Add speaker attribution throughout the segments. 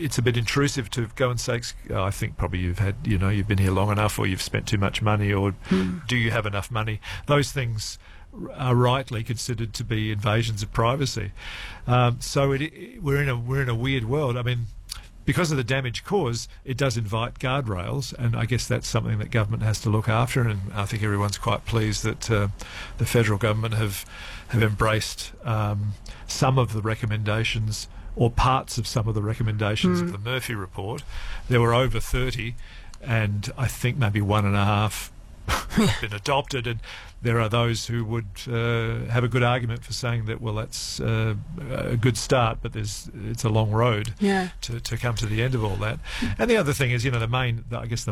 Speaker 1: it's a bit intrusive to go and say, oh, I think probably you've been here long enough, or you've spent too much money, or do you have enough money? Those things are rightly considered to be invasions of privacy. So we're in a weird world. I mean, because of the damage caused, it does invite guardrails, and I guess that's something that government has to look after. And I think everyone's quite pleased that the federal government have embraced some of the recommendations, or parts of some of the recommendations of the Murphy report. There were over 30, and I think maybe 1.5 have been adopted, and there are those who would have a good argument for saying that, well, that's a good start, but it's a long road to come to the end of all that. And the other thing is, the main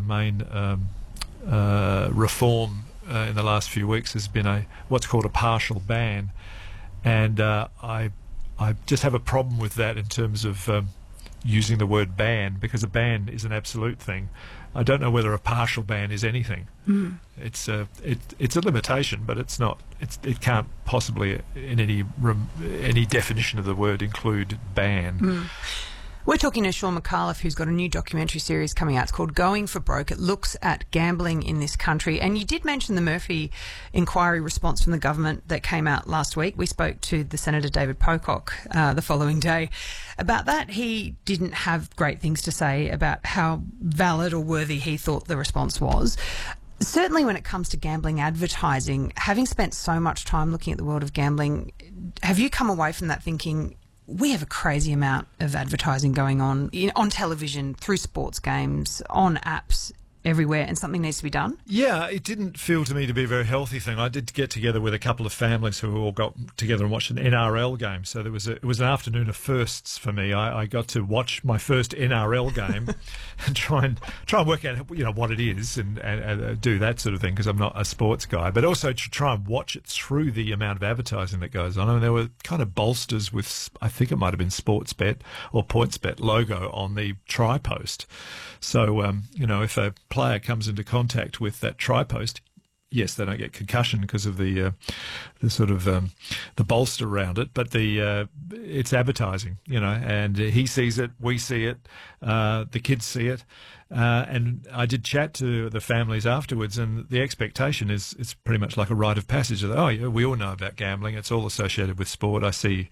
Speaker 1: reform in the last few weeks has been what's called a partial ban, and I just have a problem with that in terms of using the word ban, because a ban is an absolute thing. I don't know whether a partial ban is anything. It's a limitation, but it's not. It can't possibly, in any definition of the word, include ban.
Speaker 2: We're talking to Sean McAuliffe, who's got a new documentary series coming out. It's called Going for Broke. It looks at gambling in this country. And you did mention the Murphy inquiry response from the government that came out last week. We spoke to the Senator David Pocock the following day about that. He didn't have great things to say about how valid or worthy he thought the response was. Certainly when it comes to gambling advertising, having spent so much time looking at the world of gambling, have you come away from that thinking, we have a crazy amount of advertising going on television, through sports games, on apps, everywhere, and something needs to be done?
Speaker 1: Yeah, it didn't feel to me to be a very healthy thing. I did get together with a couple of families who all got together and watched an NRL game. So it was an afternoon of firsts for me. I got to watch my first NRL game and try and work out what it is and do that sort of thing, because I'm not a sports guy. But also to try and watch it through the amount of advertising that goes on. I mean, there were kind of bolsters with, I think it might have been Sportsbet or PointsBet logo on the try-post. So, if a player comes into contact with that try-post, yes, they don't get concussion because of the sort of the bolster around it, but it's advertising, and he sees it, we see it, the kids see it, and I did chat to the families afterwards, and the expectation is it's pretty much like a rite of passage. Oh, yeah, we all know about gambling; it's all associated with sport. I see,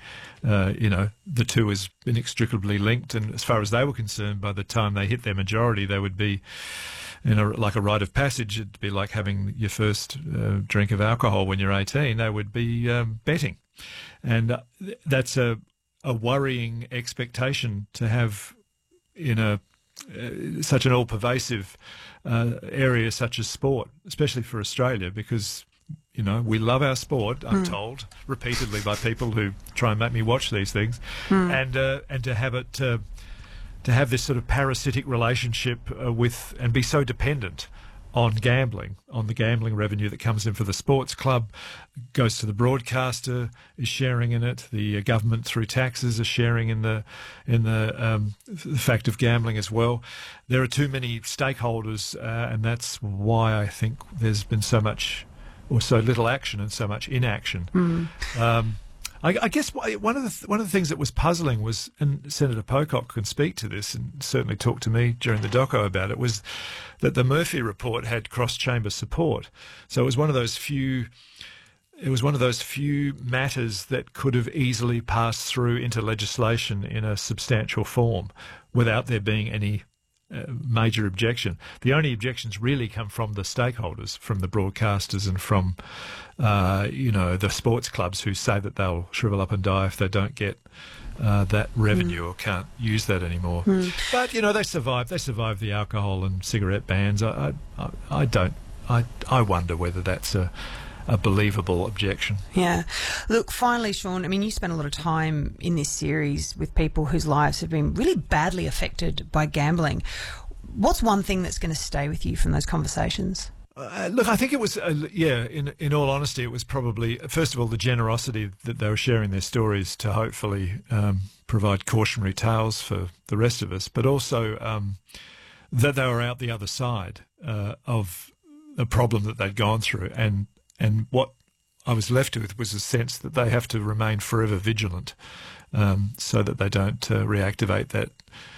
Speaker 1: the two is inextricably linked, and as far as they were concerned, by the time they hit their majority, they would be like a rite of passage. It'd be like having your first drink of alcohol when you're 18. They would be betting, and that's a worrying expectation to have in such an all-pervasive area such as sport, especially for Australia, because we love our sport. I'm told repeatedly by people who try and make me watch these things, and to have it. To have this sort of parasitic relationship with, and be so dependent on gambling, on the gambling revenue that comes in for the sports club, goes to the broadcaster, is sharing in it. The government through taxes is sharing in the fact of gambling as well. There are too many stakeholders, and that's why I think there's been so much, or so little action and so much inaction. I guess one of the things that was puzzling was, and Senator Pocock can speak to this and certainly talk to me during the doco about it, was that the Murphy report had cross-chamber support. So it was one of those few matters that could have easily passed through into legislation in a substantial form without there being any major objection. The only objections really come from the stakeholders, from the broadcasters and from the sports clubs, who say that they'll shrivel up and die if they don't get that revenue or can't use that anymore. But they survived the alcohol and cigarette bans. I wonder whether that's a believable objection.
Speaker 2: Yeah. Look, finally, Sean, I mean, you spent a lot of time in this series with people whose lives have been really badly affected by gambling. What's one thing that's going to stay with you from those conversations?
Speaker 1: Look, I think it was, in all honesty, it was probably, first of all, the generosity that they were sharing their stories to hopefully provide cautionary tales for the rest of us, but also that they were out the other side of the problem that they'd gone through. And what I was left with was a sense that they have to remain forever vigilant, so that they don't reactivate